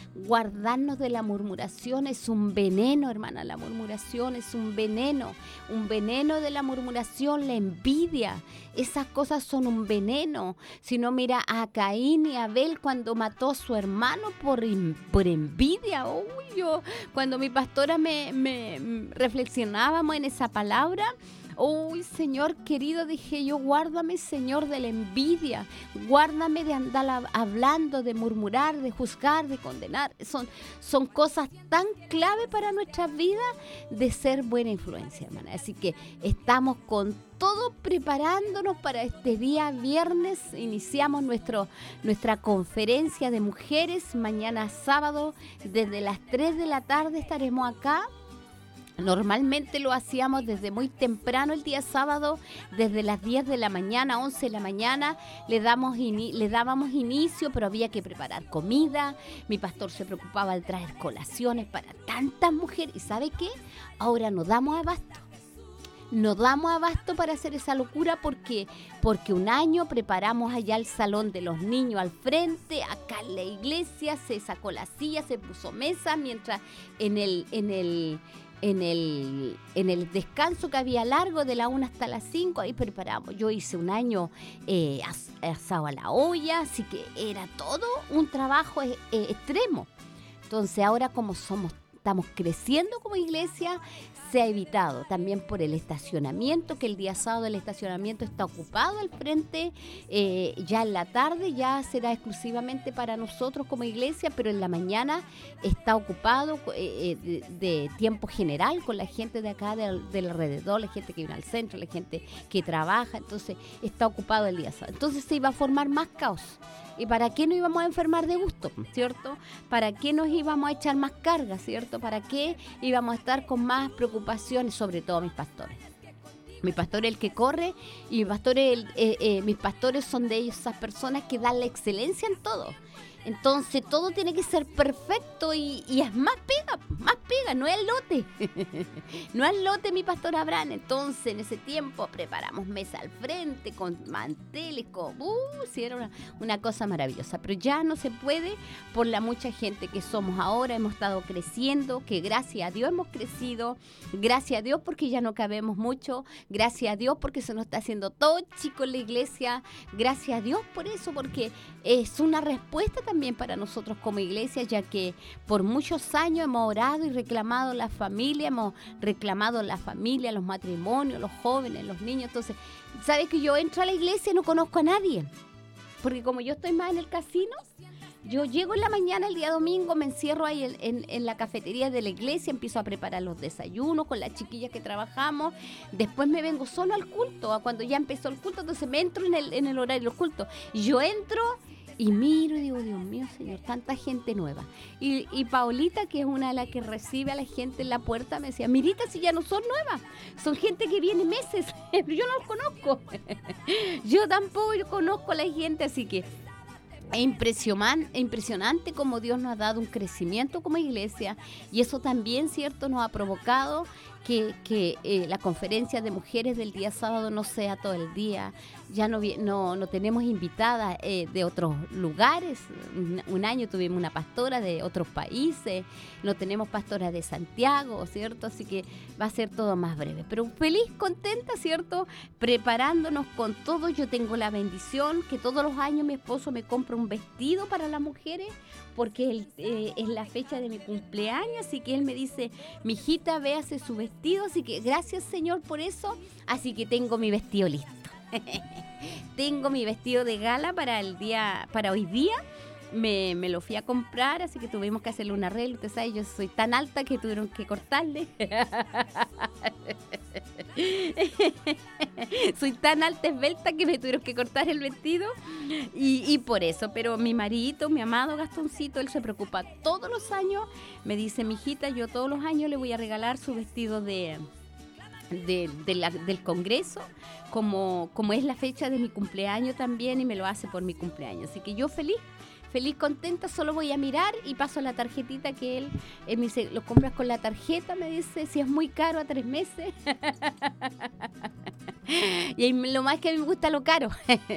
guardarnos de la murmuración. Es un veneno, hermana, la murmuración es un veneno de la murmuración, la envidia. Esas cosas son un veneno. Si no, mira a Caín y Abel cuando mató a su hermano por envidia. Uy, yo, cuando mi pastora me reflexionábamos en esa palabra, uy, Señor querido, dije yo, guárdame, Señor, de la envidia, guárdame de andar hablando, de murmurar, de juzgar, de condenar. Son cosas tan clave para nuestras vidas de ser buena influencia, hermana. Así que estamos con todo preparándonos para este día viernes. Iniciamos nuestra conferencia de mujeres. Mañana sábado, desde las 3 de la tarde estaremos acá. Normalmente lo hacíamos desde muy temprano el día sábado, desde las 10 de la mañana, 11 de la mañana, le dábamos inicio, pero había que preparar comida. Mi pastor se preocupaba de traer colaciones para tantas mujeres. ¿Y sabe qué? Ahora nos damos abasto para hacer esa locura porque un año preparamos allá el salón de los niños al frente, acá en la iglesia se sacó la silla, se puso mesa, mientras en el descanso que había largo de la 1 hasta las 5, ahí preparamos. Yo hice un año asado a la olla, así que era todo un trabajo extremo. Entonces ahora como estamos creciendo como iglesia, se ha evitado también por el estacionamiento, que el día sábado el estacionamiento está ocupado al frente, ya en la tarde ya será exclusivamente para nosotros como iglesia, pero en la mañana está ocupado de tiempo general con la gente de acá del alrededor, la gente que viene al centro, la gente que trabaja, entonces está ocupado el día sábado. Entonces se iba a formar más caos. ¿Y para qué nos íbamos a enfermar de gusto, cierto? ¿Para qué nos íbamos a echar más carga, cierto? ¿Para qué íbamos a estar con más preocupaciones, sobre todo mis pastores? Mi pastor es el que corre y mis pastores son de ellos, esas personas que dan la excelencia en todo. Entonces todo tiene que ser perfecto y es más pega, no es el lote. No es el lote, mi pastor Abraham. Entonces en ese tiempo preparamos mesa al frente con manteles, sí, era una cosa maravillosa. Pero ya no se puede por la mucha gente que somos ahora. Hemos estado creciendo, que gracias a Dios hemos crecido. Gracias a Dios porque ya no cabemos mucho. Gracias a Dios porque se nos está haciendo todo chico en la iglesia. Gracias a Dios por eso, porque es una respuesta también para nosotros como iglesia, ya que por muchos años hemos orado y reclamado la familia, los matrimonios, los jóvenes, los niños. Entonces, ¿sabes que yo entro a la iglesia y no conozco a nadie? Porque como yo estoy más en el casino, yo llego en la mañana el día domingo, me encierro ahí en la cafetería de la iglesia, empiezo a preparar los desayunos con las chiquillas que trabajamos, después me vengo solo al culto, a cuando ya empezó el culto, entonces me entro en el horario del culto. Yo entro y miro y digo, Dios mío, Señor, tanta gente nueva. Y Paulita, que es una de las que recibe a la gente en la puerta, me decía, Mirita, si ya no son nuevas, son gente que viene meses, yo no los conozco. Yo tampoco conozco a la gente, así que es impresionante cómo Dios nos ha dado un crecimiento como iglesia, y eso también, cierto, nos ha provocado que la conferencia de mujeres del día sábado no sea todo el día. Ya no tenemos invitadas de otros lugares. Un año tuvimos una pastora de otros países, no tenemos pastora de Santiago, ¿cierto? Así que va a ser todo más breve. Pero feliz, contenta, ¿cierto? Preparándonos con todo. Yo tengo la bendición que todos los años mi esposo me compra un vestido para las mujeres, porque es la fecha de mi cumpleaños, así que él me dice, mijita, véase su vestido, así que gracias, Señor, por eso. Así que tengo mi vestido listo. Tengo mi vestido de gala para hoy día. Me lo fui a comprar, así que tuvimos que hacerle un arreglo. Usted sabe, yo soy tan alta que tuvieron que cortarle. Soy tan alta, esbelta, que me tuvieron que cortar el vestido y por eso. Pero mi maridito, mi amado Gastoncito, él se preocupa todos los años. Me dice, mijita, yo todos los años le voy a regalar su vestido del Congreso, como es la fecha de mi cumpleaños también, y me lo hace por mi cumpleaños. Así que yo feliz, contenta, solo voy a mirar y paso la tarjetita que él me dice, ¿lo compras con la tarjeta? Me dice, si es muy caro a 3 meses. Y lo más que a mí me gusta lo caro.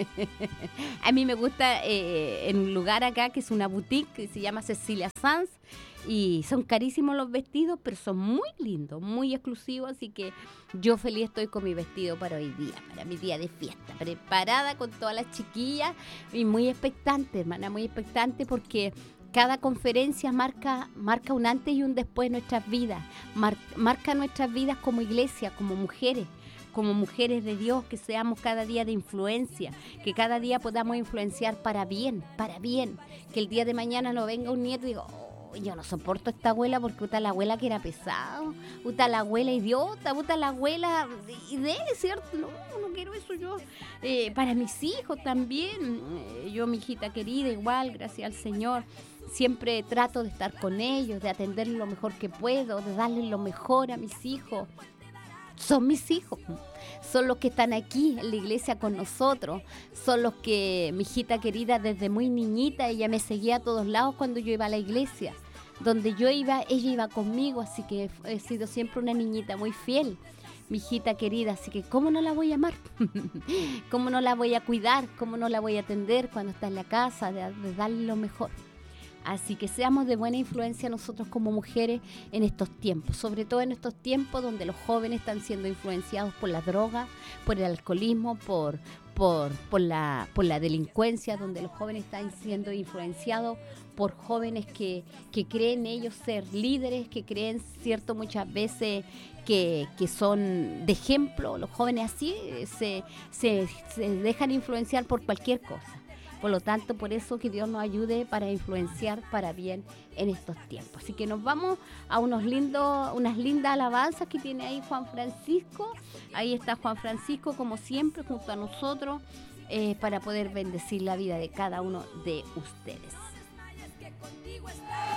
A mí me gusta en un lugar acá que es una boutique que se llama Cecilia Sanz. Y son carísimos los vestidos, pero son muy lindos, muy exclusivos. Así que yo feliz estoy con mi vestido para hoy día, para mi día de fiesta. Preparada con todas las chiquillas y muy expectante, hermana, muy expectante porque cada conferencia marca un antes y un después en nuestras vidas. Marca nuestras vidas como iglesia, como mujeres de Dios, que seamos cada día de influencia, que cada día podamos influenciar para bien, que el día de mañana no venga un nieto y diga, oh, yo no soporto a esta abuela porque está la abuela que era pesado, está la abuela idiota, está la abuela de ¿cierto? No quiero eso yo. Para mis hijos también, yo, mi hijita querida, igual, gracias al Señor, siempre trato de estar con ellos, de atenderles lo mejor que puedo, de darles lo mejor a mis hijos. Son mis hijos, son los que están aquí en la iglesia con nosotros, son los que, mi hijita querida, desde muy niñita, ella me seguía a todos lados cuando yo iba a la iglesia. Donde yo iba, ella iba conmigo, así que he sido siempre una niñita muy fiel, mi hijita querida, así que ¿cómo no la voy a amar? ¿Cómo no la voy a cuidar? ¿Cómo no la voy a atender cuando está en la casa, de darle lo mejor? Así que seamos de buena influencia nosotros como mujeres en estos tiempos, sobre todo en estos tiempos donde los jóvenes están siendo influenciados por la droga, por el alcoholismo, por la delincuencia, donde los jóvenes están siendo influenciados por jóvenes que creen ellos ser líderes, que creen, cierto, muchas veces que son de ejemplo. Los jóvenes así se dejan influenciar por cualquier cosa. Por lo tanto, por eso que Dios nos ayude para influenciar para bien en estos tiempos. Así que nos vamos a unas lindas alabanzas que tiene ahí Juan Francisco. Ahí está Juan Francisco, como siempre, junto a nosotros, para poder bendecir la vida de cada uno de ustedes.